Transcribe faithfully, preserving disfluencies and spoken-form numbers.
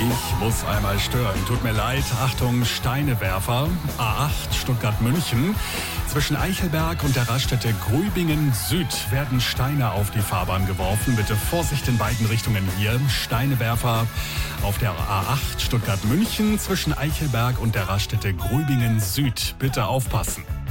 Ich muss einmal stören. Tut mir leid. Achtung, Steinewerfer. A acht Stuttgart-München. Zwischen Eichelberg und der Raststätte Grübingen Süd werden Steine auf die Fahrbahn geworfen. Bitte Vorsicht in beiden Richtungen hier. Steinewerfer auf der A acht Stuttgart-München zwischen Eichelberg und der Raststätte Grübingen Süd. Bitte aufpassen.